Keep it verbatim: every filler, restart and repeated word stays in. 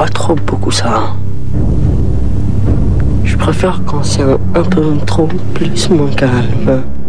pas trop beaucoup ça. Je préfère quand c'est un, un peu trop plus moins calme.